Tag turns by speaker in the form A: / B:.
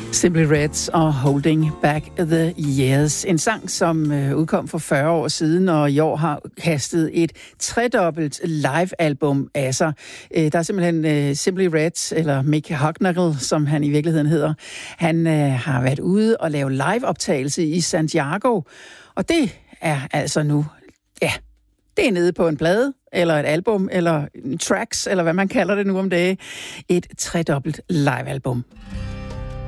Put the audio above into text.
A: Simply Reds og Holding Back the Years. En sang, som udkom for 40 år siden, og i år har kastet et tredobbelt live-album af sig. Der er simpelthen Simply Reds, eller Mick Hucknagel, som han i virkeligheden hedder. Han har været ude og lave live-optagelse i Santiago, og det er altså nu, ja, det er nede på en plade, eller et album, eller tracks, eller hvad man kalder det nu om dagen. Et tredobbelt live-album.